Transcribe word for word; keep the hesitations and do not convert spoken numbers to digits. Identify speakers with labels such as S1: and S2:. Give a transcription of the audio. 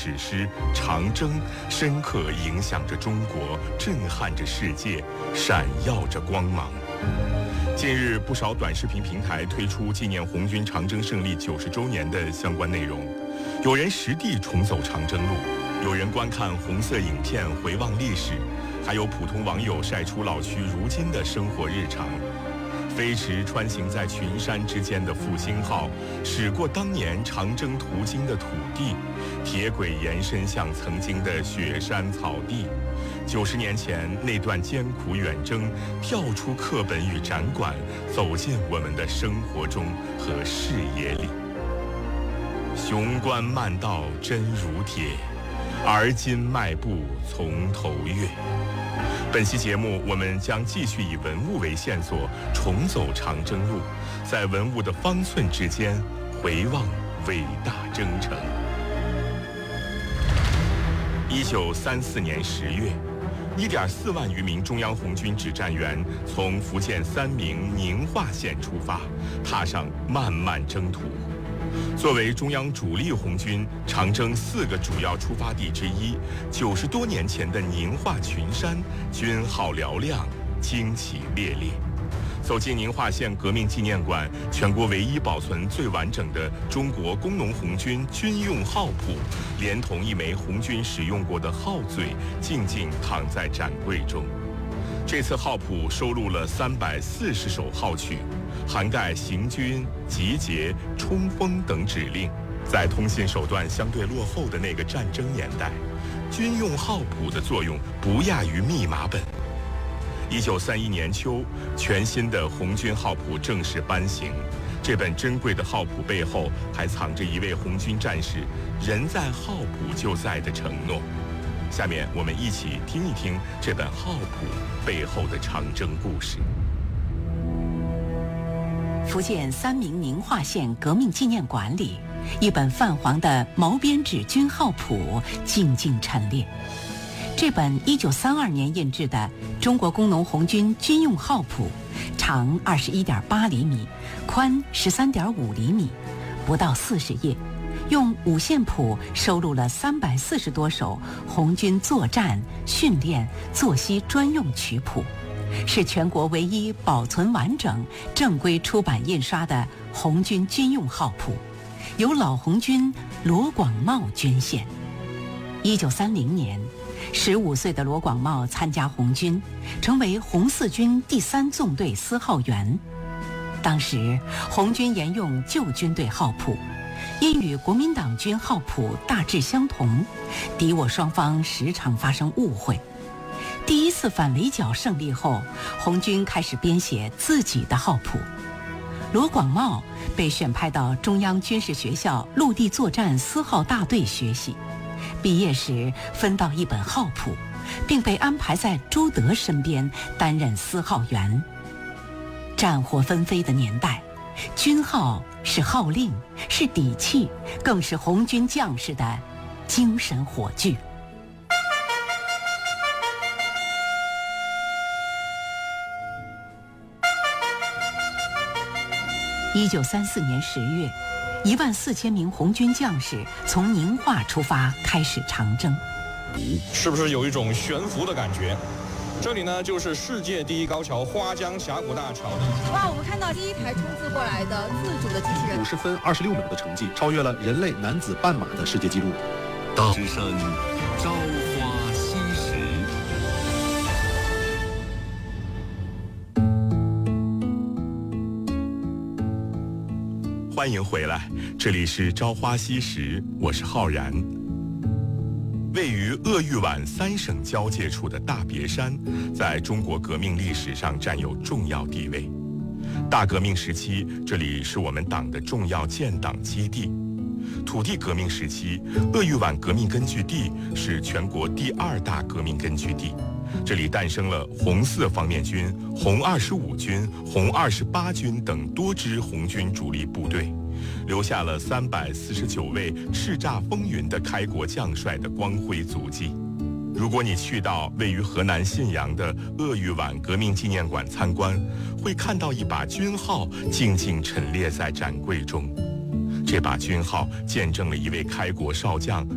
S1: 史诗《长征》深刻影响着中国，震撼着世界，闪耀着光芒。近日，不少短视频平台推出纪念红军长征胜利九十周年的相关内容，有人实地重走长征路，有人观看红色影片回望历史，还有普通网友晒出老区如今的生活日常。飞驰穿行在群山之间的复兴号，驶过当年长征途经的土地，铁轨延伸向曾经的雪山草地。九十年前那段艰苦远征，跳出课本与展馆，走进我们的生活中和视野里。雄关漫道真如铁，而今迈步从头越。本期节目，我们将继续以文物为线索，重走长征路，在文物的方寸之间回望伟大征程。一九三四年十月，一点四万余名中央红军指战员从福建三明宁化县出发，踏上漫漫征途。作为中央主力红军长征四个主要出发地之一，九十多年前的宁化群山，军号嘹亮，旌旗猎猎。走进宁化县革命纪念馆，全国唯一保存最完整的中国工农红军军用号谱，连同一枚红军使用过的号嘴，静静躺在展柜中。这次号谱收录了三百四十首号曲，涵盖行军、集结、冲锋等指令。在通信手段相对落后的那个战争年代，军用号谱的作用不亚于密码本。一九三一年秋，全新的红军号谱正式颁行。这本珍贵的号谱背后，还藏着一位红军战士“人在号谱就在”的承诺。下面我们一起听一听这本号谱背后的长征故事。
S2: 福建三明宁化县革命纪念馆里，一本泛黄的毛编纸军号谱静静陈列。这本一九三二年印制的中国工农红军军用号谱，长二十一点八厘米，宽十三点五厘米，不到四十页，用五线谱收录了三百四十多首红军作战、训练、作息专用曲谱，是全国唯一保存完整、正规出版印刷的红军军用号谱，由老红军罗广茂捐献。一九三零年，十五岁的罗广茂参加红军，成为红四军第三纵队司号员。当时，红军沿用旧军队号谱，因与国民党军号谱大致相同，敌我双方时常发生误会。第一次反围剿胜利后，红军开始编写自己的号谱。罗广茂被选派到中央军事学校陆地作战司号大队学习，毕业时分到一本号谱，并被安排在朱德身边担任司号员。战火纷飞的年代，军号是号令，是底气，更是红军将士的精神火炬。一九三四年十月，一万四千名红军将士从宁化出发，开始长征。
S3: 是不是有一种悬浮的感觉？这里呢，就是世界第一高桥花江峡谷大桥。
S4: 哇，我们看到第一台冲刺过来的自主的机器人，
S5: 五十分二十六秒的成绩，超越了人类男子半马的世界纪录。
S6: 道之声，朝花夕拾。
S1: 欢迎回来，这里是朝花夕拾，我是浩然。位于鄂豫皖三省交界处的大别山，在中国革命历史上占有重要地位。大革命时期，这里是我们党的重要建党基地。土地革命时期，鄂豫皖革命根据地是全国第二大革命根据地，这里诞生了红四方面军、红二十五军、红二十八军等多支红军主力部队，留下了三百四十九位叱咤风云的开国将帅的光辉足迹。如果你去到位于河南信阳的鄂豫皖革命纪念馆参观，会看到一把军号静静陈列在展柜中。这把军号见证了一位开国少将